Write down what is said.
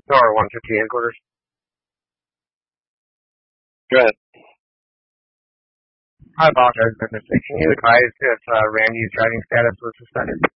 Or 150 headquarters. Go ahead. I apologize for mistaking you. Advise if Randy's driving status was suspended.